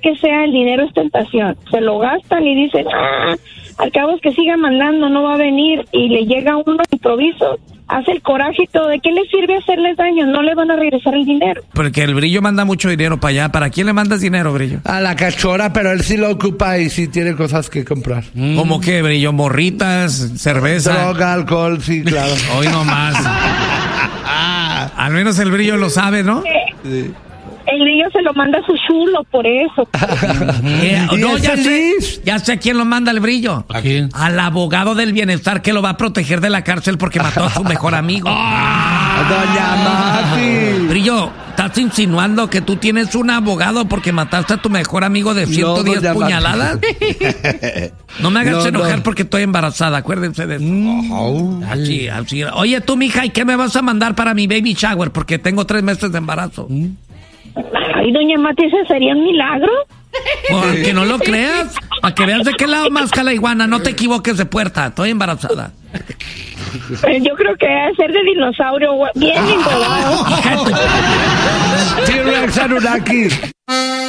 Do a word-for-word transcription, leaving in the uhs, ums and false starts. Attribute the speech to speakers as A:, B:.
A: que sea, el dinero es tentación. Se lo gastan y dicen, ah, al cabo es que siga mandando, no va a venir, y le llega uno de improviso, hace el coraje y todo. ¿De qué le sirve hacerles daño? No le van a regresar el dinero.
B: Porque el Brillo manda mucho dinero para allá. ¿Para quién le mandas dinero, Brillo?
C: A la cachorra, pero él sí lo ocupa y sí tiene cosas que comprar.
B: Mm. ¿Cómo qué, Brillo? ¿Morritas? ¿Cerveza?
C: Droga, alcohol, sí, claro.
B: Hoy nomás. Al menos el Brillo lo sabe, ¿no?
C: Sí.
A: El niño se lo manda a su chulo, por eso.
B: Eh, no, ya sé,
C: feliz?
B: ya sé a quién lo manda el Brillo.
D: ¿A quién?
B: Al abogado del bienestar que lo va a proteger de la cárcel porque mató a su mejor amigo.
C: Doña Mati.
B: Brillo, ¿estás insinuando que tú tienes un abogado porque mataste a tu mejor amigo de ciento diez
C: No, doña
B: puñaladas? No me hagas
C: No,
B: enojar
C: no.
B: porque estoy embarazada, acuérdense de eso.
C: Oh.
B: Así, así. Oye, tú, mija, ¿y qué me vas a mandar para mi baby shower? Porque tengo tres meses de embarazo.
A: Ay, doña Mati, ¿ese sería un milagro?
B: Porque no lo creas. Para que veas de qué lado más la iguana. No te equivoques de puerta. Estoy embarazada.
A: Pues yo creo que debe ser de dinosaurio, bien engordado.
C: T-Rex Anunnaki.